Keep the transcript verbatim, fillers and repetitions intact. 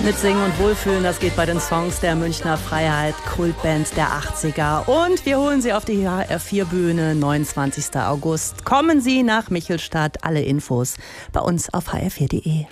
Mitsingen und Wohlfühlen, das geht bei den Songs der Münchner Freiheit, Kultband der achtziger. Und wir holen Sie auf die H R vier Bühne, neunundzwanzigster August. Kommen Sie nach Michelstadt. Alle Infos bei uns auf h r vier punkt de.